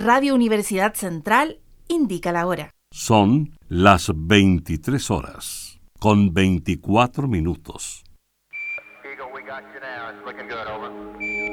Radio Universidad Central indica la hora. Son las 23 horas, con 24 minutos. Eagle, we got you now. It's looking good, over.